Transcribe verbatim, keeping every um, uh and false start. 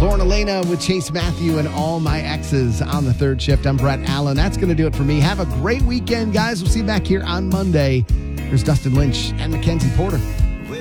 Lauren Elena with Chase Matthew and All My Exes on the third shift. I'm Brett Allen. That's going to do it for me. Have a great weekend, guys. We'll see you back here on Monday. Here's Dustin Lynch and Mackenzie Porter.